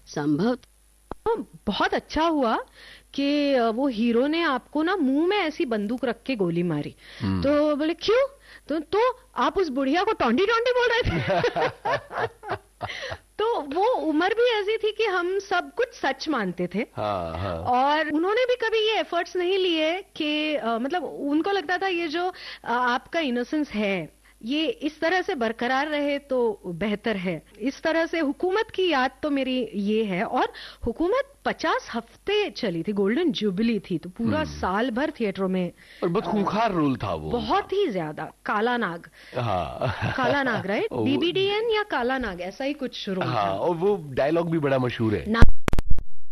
संभव बहुत अच्छा हुआ कि वो हीरो ने आपको ना मुंह में ऐसी बंदूक रख के गोली मारी। तो बोले क्यों? तो आप उस बुढ़िया को टोंटी टोंटी बोल रहे थे। तो वो उम्र भी ऐसी थी कि हम सब कुछ सच मानते थे। हाँ। और उन्होंने भी कभी ये एफर्ट्स नहीं लिए कि मतलब उनको लगता था ये जो आपका इनोसेंस है ये इस तरह से बरकरार रहे तो बेहतर है। इस तरह से हुकूमत की याद तो मेरी ये है। और हुकूमत 50 हफ्ते चली थी, गोल्डन जुबली थी, तो पूरा साल भर थिएटरों में। और बहुत खूंखार रोल था वो, बहुत ही ज्यादा। काला नाग। हाँ काला नाग, राइट? BBDN या काला नाग, ऐसा ही कुछ रोल था। और वो डायलॉग भी बड़ा मशहूर है।